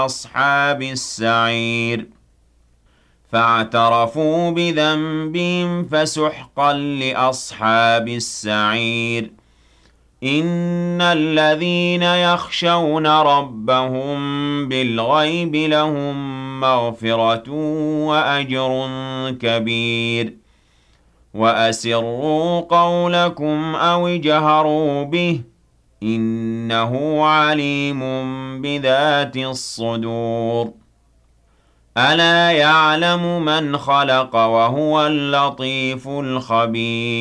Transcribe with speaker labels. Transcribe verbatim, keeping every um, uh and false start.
Speaker 1: أصحاب السعير فاعترفوا بذنبهم فسحقا لأصحاب السعير إن الذين يخشون ربهم بالغيب لهم مغفرة وأجر كبير وأسروا قولكم أو اجهروا به إنه عليم بذات الصدور ألا يعلم من خلق وهو اللطيف الخبير